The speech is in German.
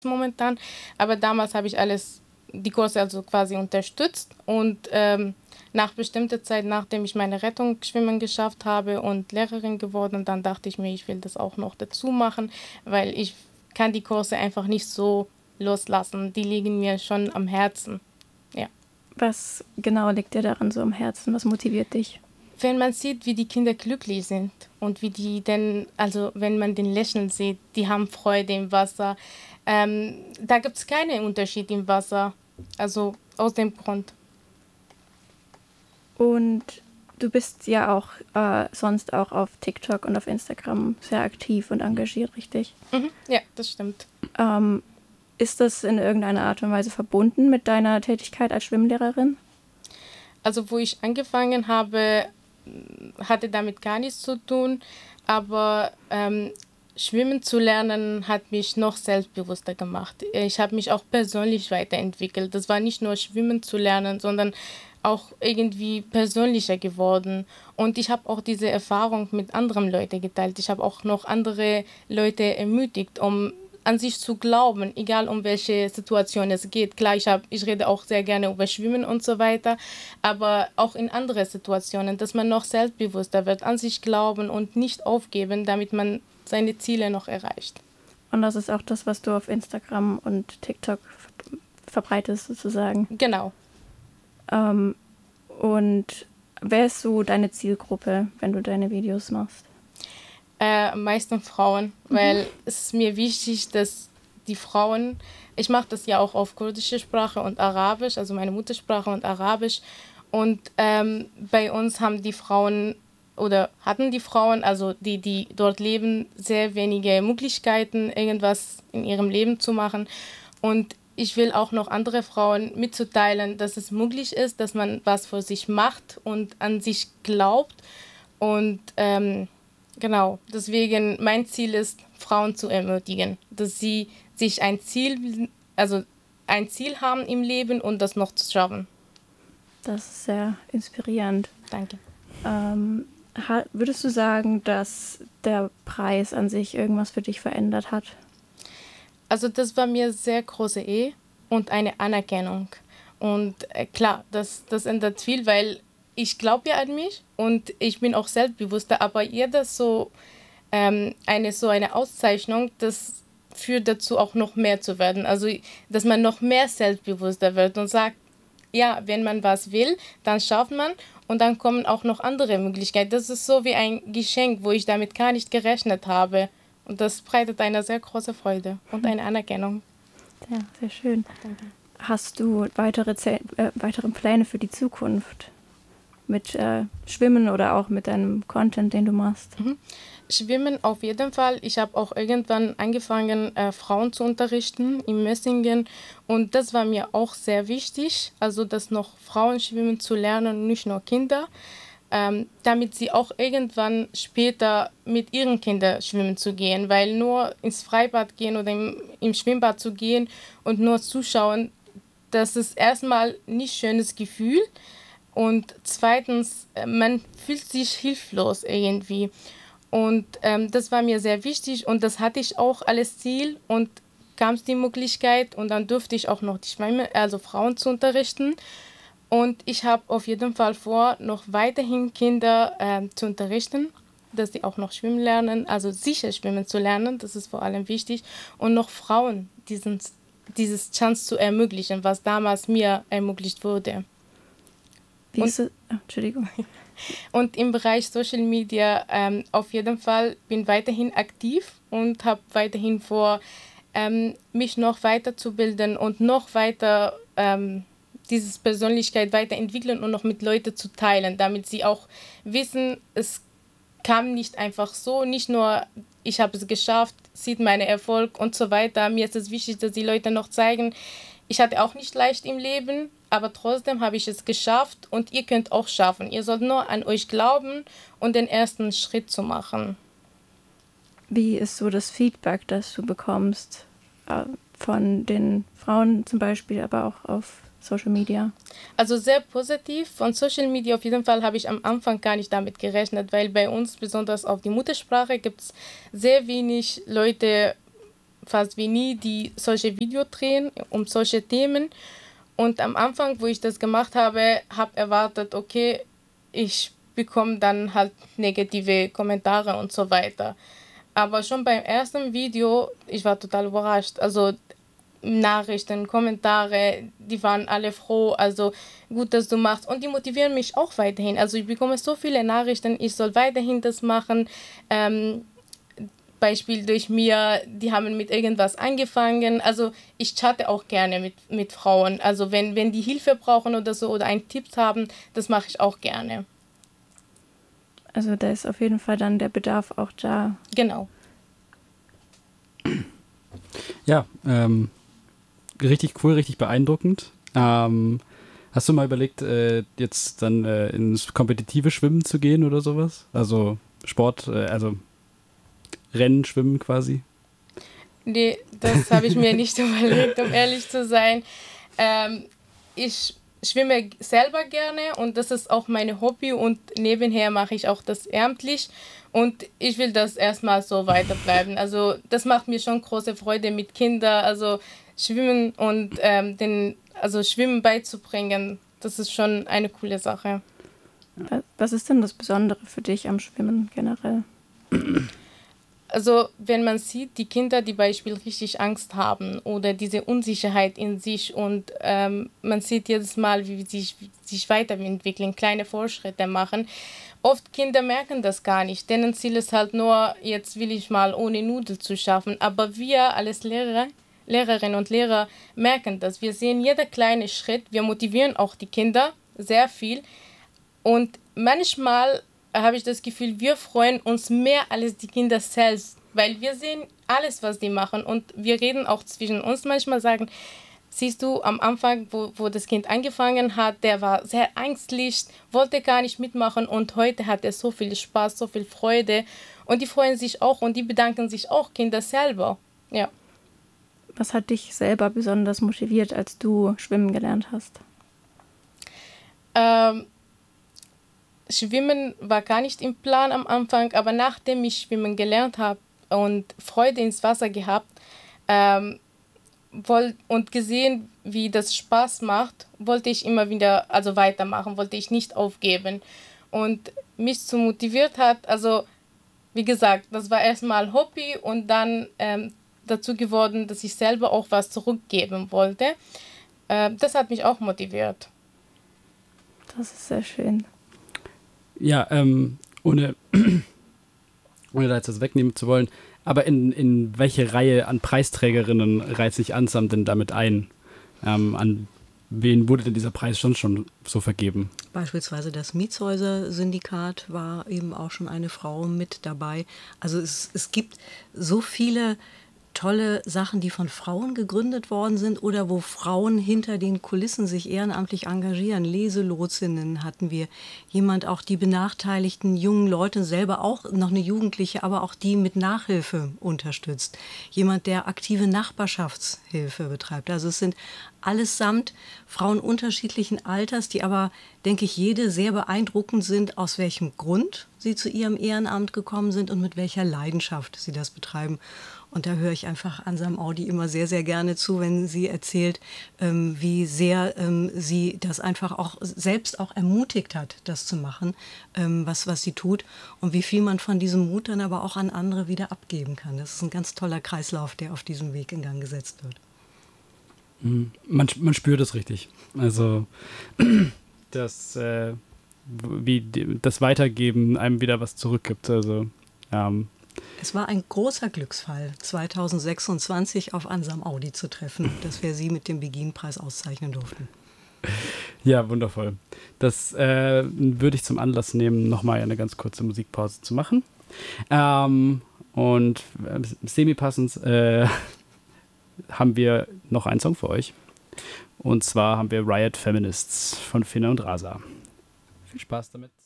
momentan. Aber damals habe ich die Kurse also quasi unterstützt und nach bestimmter Zeit, nachdem ich meine Rettungsschwimmen geschafft habe und Lehrerin geworden, dann dachte ich mir, ich will das auch noch dazu machen, weil ich kann die Kurse einfach nicht so loslassen. Die liegen mir schon am Herzen. Ja. Was genau liegt dir daran so am Herzen? Was motiviert dich? Wenn man sieht, wie die Kinder glücklich sind und wie die denn, also wenn man den Lächeln sieht, die haben Freude im Wasser. Da gibt es keinen Unterschied im Wasser. Also aus dem Grund. Und du bist ja auch sonst auch auf TikTok und auf Instagram sehr aktiv und engagiert, richtig? Ja, das stimmt. Ist das in irgendeiner Art und Weise verbunden mit deiner Tätigkeit als Schwimmlehrerin? Also wo ich angefangen habe, hatte damit gar nichts zu tun, aber Schwimmen zu lernen hat mich noch selbstbewusster gemacht. Ich habe mich auch persönlich weiterentwickelt. Das war nicht nur Schwimmen zu lernen, sondern auch irgendwie persönlicher geworden. Und ich habe auch diese Erfahrung mit anderen Leuten geteilt. Ich habe auch noch andere Leute ermutigt, um an sich zu glauben, egal um welche Situation es geht. Klar, ich rede auch sehr gerne über Schwimmen und so weiter, aber auch in andere Situationen, dass man noch selbstbewusster wird, an sich glauben und nicht aufgeben, damit man seine Ziele noch erreicht. Und das ist auch das, was du auf Instagram und TikTok verbreitest, sozusagen. Genau. Und wer ist so deine Zielgruppe, wenn du deine Videos machst? Am meisten Frauen, weil es ist mir wichtig, dass die Frauen, ich mache das ja auch auf kurdische Sprache und Arabisch, also meine Muttersprache und Arabisch. Und bei uns haben die Frauen oder hatten die Frauen, also die dort leben, sehr wenige Möglichkeiten, irgendwas in ihrem Leben zu machen. Und ich will auch noch andere Frauen mitzuteilen, dass es möglich ist, dass man was für sich macht und an sich glaubt. Und genau, deswegen mein Ziel ist, Frauen zu ermutigen, dass sie sich ein Ziel haben im Leben und das noch zu schaffen. Das ist sehr inspirierend. Danke. Würdest du sagen, dass der Preis an sich irgendwas für dich verändert hat? Also das war mir sehr große Ehe und eine Anerkennung. Und klar, das ändert viel, weil ich glaube ja an mich und ich bin auch selbstbewusster, aber jeder so eine Auszeichnung, das führt dazu auch noch mehr zu werden. Also dass man noch mehr selbstbewusster wird und sagt, ja, wenn man was will, dann schafft man und dann kommen auch noch andere Möglichkeiten. Das ist so wie ein Geschenk, wo ich damit gar nicht gerechnet habe. Und das bereitet eine sehr große Freude und eine Anerkennung. Ja, sehr schön. Danke. Hast du weitere Pläne für die Zukunft? Mit Schwimmen oder auch mit deinem Content, den du machst? Schwimmen auf jeden Fall. Ich habe auch irgendwann angefangen, Frauen zu unterrichten in Messingen. Und das war mir auch sehr wichtig, also dass noch Frauen schwimmen zu lernen, nicht nur Kinder, damit sie auch irgendwann später mit ihren Kindern schwimmen zu gehen. Weil nur ins Freibad gehen oder im Schwimmbad zu gehen und nur zuschauen, das ist erstmal nicht schönes Gefühl. Und zweitens, man fühlt sich hilflos irgendwie. Und das war mir sehr wichtig und das hatte ich auch als Ziel und kam es die Möglichkeit und dann durfte ich auch noch die also Frauen zu unterrichten. Und ich habe auf jeden Fall vor, noch weiterhin Kinder zu unterrichten, dass sie auch noch schwimmen lernen, also sicher schwimmen zu lernen, das ist vor allem wichtig. Und noch Frauen dieses Chance zu ermöglichen, was damals mir ermöglicht wurde. Entschuldigung. Und im Bereich Social Media auf jeden Fall bin weiterhin aktiv und habe weiterhin vor, mich noch weiterzubilden und noch weiter diese Persönlichkeit weiterentwickeln und noch mit Leuten zu teilen, damit sie auch wissen, es kam nicht einfach so, nicht nur ich habe es geschafft, sieht meinen Erfolg und so weiter. Mir ist es wichtig, dass die Leute noch zeigen, ich hatte auch nicht leicht im Leben, aber trotzdem habe ich es geschafft und ihr könnt auch schaffen. Ihr sollt nur an euch glauben und den ersten Schritt zu machen. Wie ist so das Feedback, das du bekommst von den Frauen zum Beispiel, aber auch auf Social Media? Also sehr positiv. Von Social Media auf jeden Fall habe ich am Anfang gar nicht damit gerechnet, weil bei uns, besonders auf die Muttersprache, gibt es sehr wenig Leute, fast wie nie, die solche Videos drehen um solche Themen. Und am Anfang, wo ich das gemacht habe, habe erwartet, okay, ich bekomme dann halt negative Kommentare und so weiter. Aber schon beim ersten Video, ich war total überrascht. Also Nachrichten, Kommentare, die waren alle froh, also gut, dass du machst. Und die motivieren mich auch weiterhin. Also ich bekomme so viele Nachrichten, ich soll weiterhin das machen. Beispiel durch mir, die haben mit irgendwas angefangen. Also ich chatte auch gerne mit Frauen. Also wenn die Hilfe brauchen oder so oder einen Tipp haben, das mache ich auch gerne. Also da ist auf jeden Fall dann der Bedarf auch da. Genau. Ja, richtig cool, richtig beeindruckend. Hast du mal überlegt, jetzt dann ins kompetitive Schwimmen zu gehen oder sowas? Also Sport, also Rennen, Schwimmen quasi? Nee, das habe ich mir nicht überlegt, um ehrlich zu sein. Ich schwimme selber gerne und das ist auch mein Hobby und nebenher mache ich auch das ehrenamtlich und ich will das erstmal so weiterbleiben. Also das macht mir schon große Freude mit Kindern, also Schwimmen und Schwimmen beizubringen, das ist schon eine coole Sache. Was ist denn das Besondere für dich am Schwimmen generell? Also wenn man sieht, die Kinder, die beispielsweise richtig Angst haben oder diese Unsicherheit in sich und man sieht jedes Mal, wie sie sich weiterentwickeln, kleine Fortschritte machen. Oft Kinder merken das gar nicht, deren Ziel ist halt nur, jetzt will ich mal ohne Nudel zu schaffen. Aber wir als Lehrerinnen und Lehrer merken das. Wir sehen jeder kleine Schritt, wir motivieren auch die Kinder sehr viel und manchmal habe ich das Gefühl, wir freuen uns mehr als die Kinder selbst, weil wir sehen alles, was die machen und wir reden auch zwischen uns manchmal, sagen, siehst du, am Anfang, wo das Kind angefangen hat, der war sehr ängstlich, wollte gar nicht mitmachen und heute hat er so viel Spaß, so viel Freude und die freuen sich auch und die bedanken sich auch, Kinder selber, ja. Was hat dich selber besonders motiviert, als du schwimmen gelernt hast? Schwimmen war gar nicht im Plan am Anfang, aber nachdem ich schwimmen gelernt habe und Freude ins Wasser gehabt und gesehen, wie das Spaß macht, wollte ich immer wieder weitermachen, wollte ich nicht aufgeben. Und mich so motiviert hat, also wie gesagt, das war erstmal Hobby und dann dazu geworden, dass ich selber auch was zurückgeben wollte. Das hat mich auch motiviert. Das ist sehr schön. Ja, ohne da jetzt das wegnehmen zu wollen, aber in welche Reihe an Preisträgerinnen reiht sich Ansam denn damit ein? An wen wurde denn dieser Preis schon so vergeben? Beispielsweise das Mietshäuser-Syndikat war eben auch schon eine Frau mit dabei. Also es gibt so viele tolle Sachen, die von Frauen gegründet worden sind oder wo Frauen hinter den Kulissen sich ehrenamtlich engagieren. Leselotsinnen hatten wir. Jemand auch die benachteiligten jungen Leute, selber auch noch eine Jugendliche, aber auch die mit Nachhilfe unterstützt. Jemand, der aktive Nachbarschaftshilfe betreibt. Also es sind allesamt Frauen unterschiedlichen Alters, die aber, denke ich, jede sehr beeindruckend sind, aus welchem Grund sie zu ihrem Ehrenamt gekommen sind und mit welcher Leidenschaft sie das betreiben. Und da höre ich einfach Ansam Audi immer sehr, sehr gerne zu, wenn sie erzählt, wie sehr sie das einfach auch selbst auch ermutigt hat, das zu machen, was sie tut. Und wie viel man von diesem Mut dann aber auch an andere wieder abgeben kann. Das ist ein ganz toller Kreislauf, der auf diesem Weg in Gang gesetzt wird. Man spürt es richtig. Also wie das Weitergeben einem wieder was zurückgibt. Also es war ein großer Glücksfall, 2026 auf Ansam Audi zu treffen, dass wir sie mit dem Begin-Preis auszeichnen durften. Ja, wundervoll. Das würde ich zum Anlass nehmen, nochmal eine ganz kurze Musikpause zu machen. Und semi-passend haben wir noch einen Song für euch. Und zwar haben wir Riot Feminists von Finna und Rasa. Viel Spaß damit.